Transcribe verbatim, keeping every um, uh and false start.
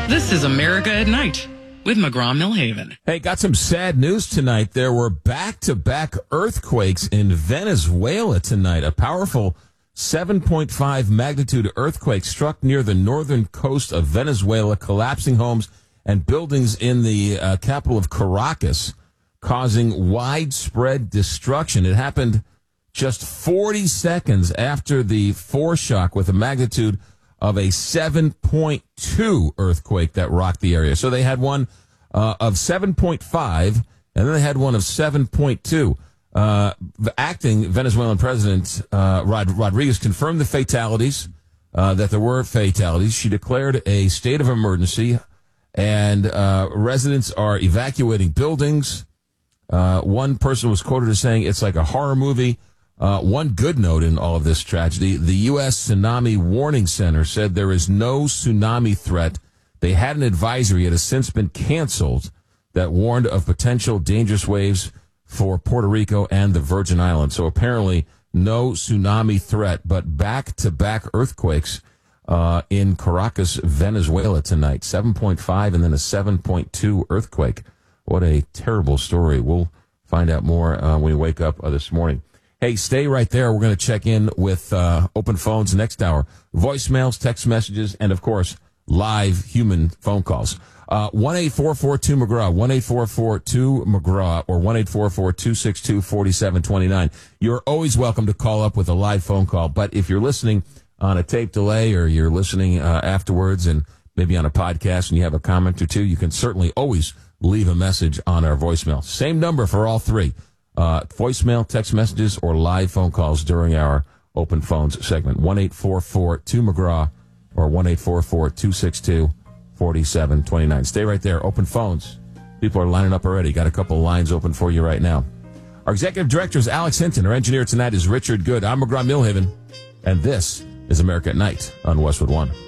This is America at Night with McGraw-Millhaven. Hey, got some sad news tonight. There were back-to-back earthquakes in Venezuela tonight. A powerful seven point five magnitude earthquake struck near the northern coast of Venezuela, collapsing homes and buildings in the uh, capital of Caracas, causing widespread destruction. It happened just forty seconds after the foreshock with a magnitude of a seven point two earthquake that rocked the area. So they had one uh, of seven point five, and then they had one of seven point two. Uh, the acting Venezuelan president, uh, Rod- Rodriguez, confirmed the fatalities, uh, that there were fatalities. She declared a state of emergency, and uh, residents are evacuating buildings. Uh, one person was quoted as saying it's like a horror movie. Uh, one good note in all of this tragedy, the U S Tsunami Warning Center said there is no tsunami threat. They had an advisory. It has since been canceled that warned of potential dangerous waves for Puerto Rico and the Virgin Islands. So apparently no tsunami threat, but back-to-back earthquakes uh, in Caracas, Venezuela tonight. seven point five and then a seven point two earthquake. What a terrible story. We'll find out more uh, when we wake up uh, this morning. Hey, stay right there. We're going to check in with uh, open phones next hour. Voicemails, text messages, and, of course, live human phone calls. Uh, one eight four four two McGraw, one eight four four two McGraw, or one eight four four two six two four seven two nine. You're always welcome to call up with a live phone call, but if you're listening on a tape delay or you're listening uh, afterwards and maybe on a podcast and you have a comment or two, you can certainly always leave a message on our voicemail. Same number for all three. Uh, voicemail, text messages, or live phone calls during our open phones segment. one eight four four two McGraw or one eight four four two six two four seven two nine. Stay right there. Open phones. People are lining up already. Got a couple of lines open for you right now. Our executive director is Alex Hinton. Our engineer tonight is Richard Good. I'm McGraw-Millhaven, and this is America at Night on Westwood One.